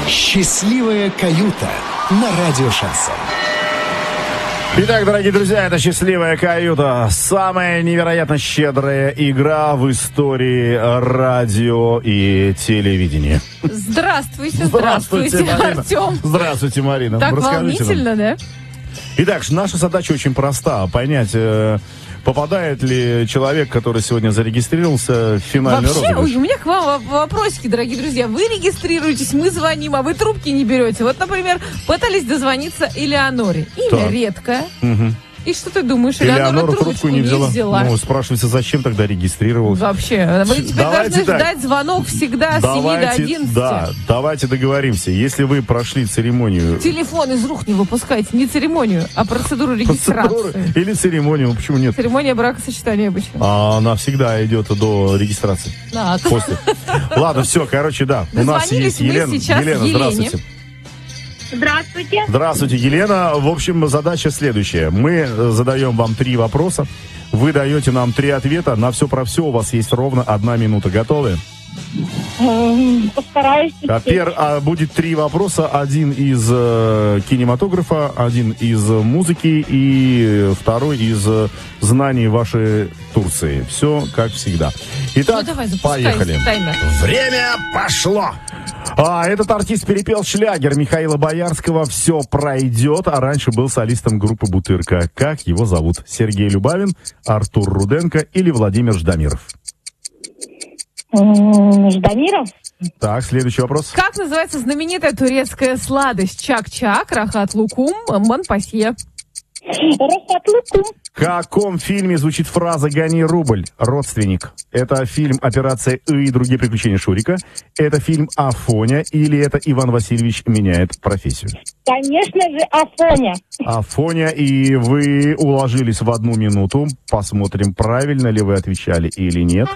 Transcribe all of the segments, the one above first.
Счастливая каюта на радио Шансон. Итак, дорогие друзья, это «Счастливая каюта». Самая невероятно щедрая игра в истории радио и телевидения. Здравствуйте, Артем. Здравствуйте, Марина. Так волнительно, да? Итак, наша задача очень проста. Понять, попадает ли человек, который сегодня зарегистрировался, в финальный розыгрыш. Вообще, у меня к вам вопросики, дорогие друзья. Вы регистрируетесь, мы звоним, а вы трубки не берете. Вот, например, пытались дозвониться Элеоноре. Имя редкое. Угу. И что ты думаешь, Элеонора трубку не взяла? Ну, спрашивается, зачем тогда регистрировалась? Вообще, вы теперь должны ждать звонок всегда с 7 до 11. Да, давайте договоримся. Если вы прошли церемонию... Телефон из рук не выпускайте, не церемонию, а процедуру регистрации. Или церемонию, почему нет? Церемония бракосочетания обычно. А она всегда идет до регистрации. Да. После. Ладно, все, короче, да. У нас есть Елена. Елена, здравствуйте. Здравствуйте. Здравствуйте, Елена. В общем, задача следующая. Мы задаем вам 3 вопроса. Вы даете нам 3 ответа. На все про все у вас есть ровно 1 минута. Готовы? Постараюсь. Будет 3 вопроса. 1 из кинематографа, 1 из музыки и 2 из знаний вашей Турции. Все как всегда. Итак, поехали. Время пошло. Этот артист перепел шлягер Михаила Боярского «Все пройдет», а раньше был солистом группы «Бутырка». Как его зовут? Сергей Любавин, Артур Руденко или Владимир Ждамиров? Ждамиров. Так, следующий вопрос. Как называется знаменитая турецкая сладость? Чак-чак, рахат-лукум, манпасье. Рахат-лукум. В каком фильме звучит фраза «Гони рубль, родственник»? Это фильм «Операция И и другие приключения Шурика». Это фильм «Афоня» или это Иван Васильевич меняет профессию? Конечно же, Афоня. Афоня, и вы уложились в 1 минуту. Посмотрим, правильно ли вы отвечали или нет.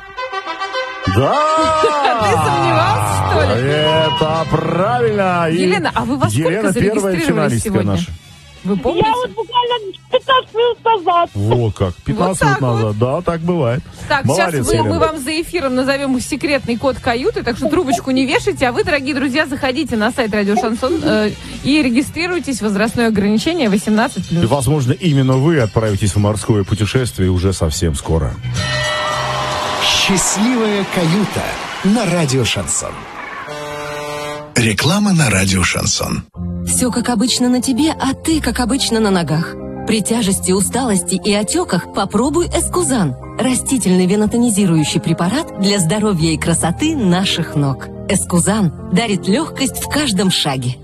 Да! Ты сомневался, что ли? Это правильно! Елена, а вы во сколько зарегистрировались сегодня? Наша. Вы помните? Я вот буквально 15 минут назад. Вот как, 15 минут назад. Да, так бывает. Так, молодец, сейчас мы вам за эфиром назовем секретный код каюты, так что трубочку не вешайте, а вы, дорогие друзья, заходите на сайт Радио Шансон и регистрируйтесь. Возрастное ограничение 18+. И, возможно, именно вы отправитесь в морское путешествие уже совсем скоро. Счастливая каюта на радио Шансон. Реклама на радио Шансон. Все как обычно на тебе, а ты как обычно на ногах. При тяжести, усталости и отеках попробуй Эскузан. Растительный венотонизирующий препарат для здоровья и красоты наших ног. Эскузан дарит легкость в каждом шаге.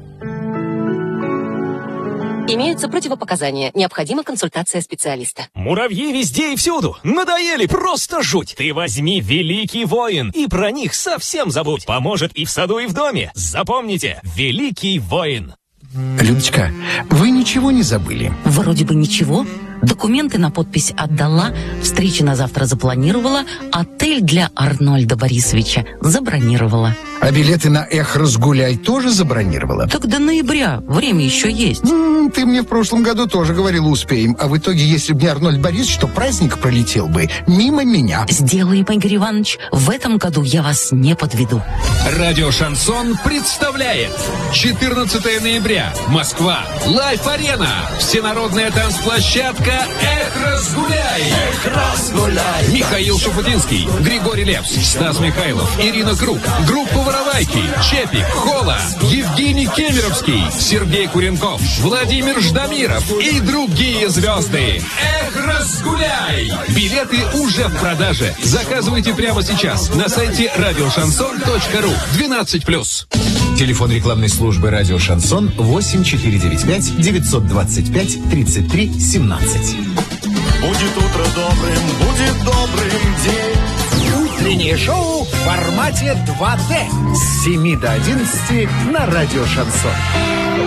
Имеются противопоказания. Необходима консультация специалиста. Муравьи везде и всюду. Надоели, просто жуть. Ты возьми «Великий воин» и про них совсем забудь. Поможет и в саду, и в доме. Запомните, «Великий воин». Людочка, вы ничего не забыли? Вроде бы ничего. Документы на подпись отдала, встречи на завтра запланировала, отель для Арнольда Борисовича забронировала. А билеты на «Эх, разгуляй» тоже забронировала? Так до ноября, время еще есть. Ты мне в прошлом году тоже говорила, успеем. А в итоге, если бы не Арнольд Борисович, то праздник пролетел бы мимо меня. Сделаем, Игорь Иванович, в этом году я вас не подведу. Радио Шансон представляет 14 ноября. Москва. Лайф-арена. Всенародная танцплощадка «Эх, разгуляй». Эх, разгуляй. Михаил Шуфутинский, Григорий Лепс, Стас Михайлов, Ирина Круг, группа «Воровайки», Чепик, Хола, Евгений Кемеровский, Сергей Куренков, Владимир Ждамиров и другие звезды. Эх, разгуляй. Билеты уже в продаже. Заказывайте прямо сейчас на сайте радиошансон.ру. 12+. Телефон рекламной службы «Радио Шансон» 8495 925 33 17. Будет утро добрым, будет добрым день. Утреннее шоу в формате 2D с 7 до 11 на радио Шансон.